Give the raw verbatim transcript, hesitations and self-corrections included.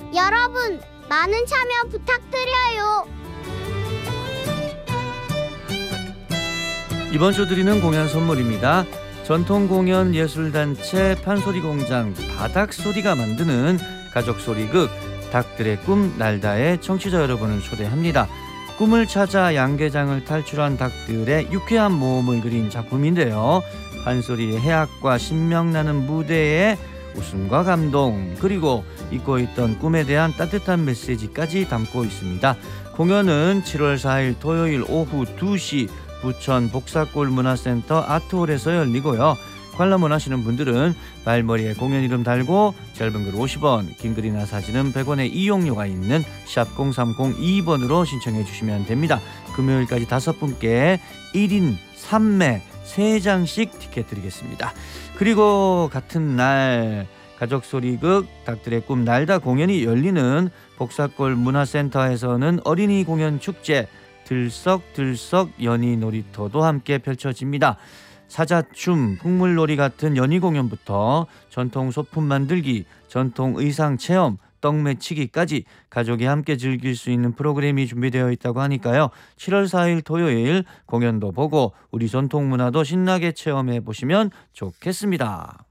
여러분, 많은 참여 부탁드려요. 이번 주 드리는 공연 선물입니다. 전통공연예술단체 판소리공장 바닥소리가 만드는 가족소리극 닭들의 꿈 날다에 청취자 여러분을 초대합니다. 꿈을 찾아 양계장을 탈출한 닭들의 유쾌한 모험을 그린 작품인데요. 판소리의 해악과 신명나는 무대에 웃음과 감동, 그리고 잊고 있던 꿈에 대한 따뜻한 메시지까지 담고 있습니다. 공연은 칠월 사일 토요일 오후 두 시 부천 복사골 문화센터 아트홀에서 열리고요. 관람 원하시는 분들은 말머리에 공연 이름 달고 짧은 글 오십 원, 긴 글이나 사진은 백 원의 이용료가 있는 샵 공삼공이 번으로 신청해 주시면 됩니다. 금요일까지 다섯 분께 일 인 삼 매 세 장씩 티켓 드리겠습니다. 그리고 같은 날 가족소리극 닭들의 꿈 날다 공연이 열리는 복사골 문화센터에서는 어린이 공연 축제 들썩들썩 연희 놀이터도 함께 펼쳐집니다. 사자춤, 풍물놀이 같은 연희 공연부터 전통 소품 만들기, 전통 의상 체험, 떡 매치기까지 가족이 함께 즐길 수 있는 프로그램이 준비되어 있다고 하니까요. 칠월 사일 토요일 공연도 보고 우리 전통 문화도 신나게 체험해 보시면 좋겠습니다.